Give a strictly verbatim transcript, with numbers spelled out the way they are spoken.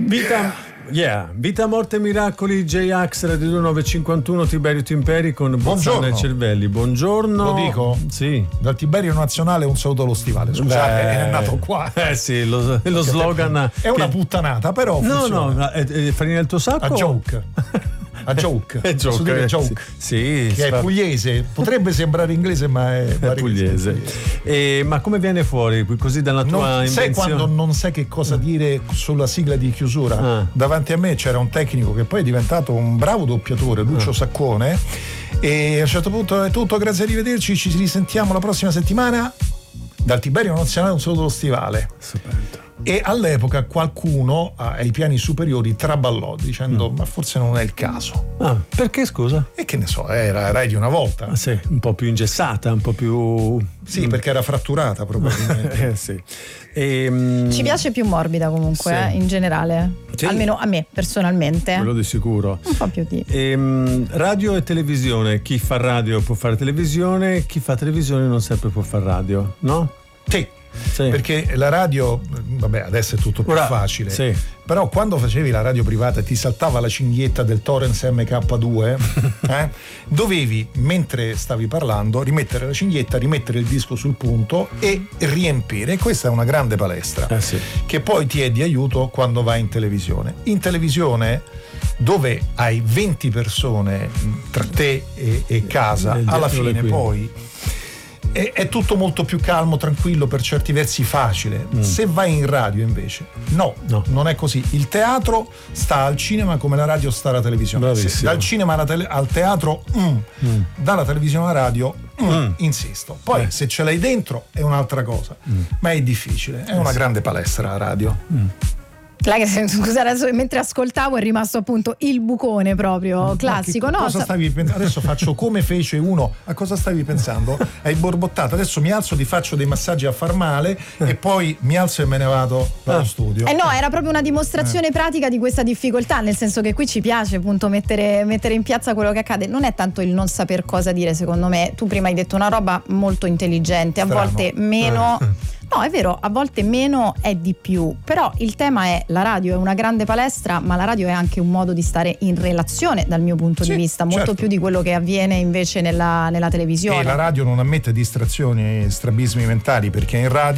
Vita Yeah, Vita, Morte, Miracoli, J-Ax, Radio due nove cinquantuno, Tiberio Timperi con Bozzano e Cervelli. Buongiorno. Lo dico? Sì. Dal Tiberio Nazionale un saluto allo stivale. Scusate, Beh, è nato qua. Eh sì, lo, lo slogan. È una che... puttanata, però No, funziona. no, è, è farina del tuo sacco? A joke. A joke. È joke. Dire joke. Sì, che fa... è pugliese. Potrebbe sembrare inglese, ma è, è pugliese. E, ma come viene fuori così dalla tua non, invenzione? Sai quando non sai che cosa dire sulla sigla di chiusura? Ah. Davanti a me c'era un tecnico che poi è diventato un bravo doppiatore, Lucio ah. Saccone, e a un certo punto è tutto, grazie, arrivederci, ci risentiamo la prossima settimana. Dal Tiberio Nazionale un saluto allo stivale. Stupendo. E all'epoca qualcuno ai piani superiori traballò dicendo mm. ma forse non è il caso. Ah, perché scusa? E che ne so, era Rai di una volta. Ah, sì, un po' più ingessata, un po' più... Sì, mm. perché era fratturata probabilmente. eh, sì. E, um... Ci piace più morbida comunque, sì. eh, in generale. Sì. Almeno a me personalmente. Quello di sicuro. Un po' più di... E, um, radio e televisione. Chi fa radio può fare televisione, chi fa televisione non sempre può fare radio, no? Sì. Sì. Perché la radio, vabbè, adesso è tutto più Ora, facile, sì. Però quando facevi la radio privata e ti saltava la cinghietta del Torrens M K due, eh, dovevi, mentre stavi parlando, rimettere la cinghietta, rimettere il disco sul punto e riempire. E questa è una grande palestra eh sì. che poi ti è di aiuto quando vai in televisione. In televisione, dove hai venti persone tra te e, e casa, Nel alla fine qui. poi È, è tutto molto più calmo, tranquillo, per certi versi facile. Mm. Se vai in radio invece no, no, non è così. Il teatro sta al cinema come la radio sta alla televisione. Se, dal cinema alla tele, al teatro mm, mm. dalla televisione alla radio mm, mm. insisto. Poi eh. se ce l'hai dentro è un'altra cosa, mm. ma è difficile, è una grande palestra la radio. mm. Scusa, adesso mentre ascoltavo è rimasto appunto il bucone proprio classico. Che, no, cosa stavi pensando? Adesso faccio come fece uno. A cosa stavi pensando? Hai borbottato. Adesso mi alzo, ti faccio dei massaggi a far male e poi mi alzo e me ne vado dallo ah. studio. Eh no, era proprio una dimostrazione eh. pratica di questa difficoltà, nel senso che qui ci piace appunto mettere, mettere in piazza quello che accade. Non è tanto il non saper cosa dire, secondo me. Tu prima hai detto una roba molto intelligente, a Strano. volte meno. Eh. No, è vero, a volte meno è di più, però il tema è la radio è una grande palestra, ma la radio è anche un modo di stare in relazione dal mio punto sì, di vista, molto certo. più di quello che avviene invece nella, nella televisione. E la radio non ammette distrazioni e strabismi mentali, perché in radio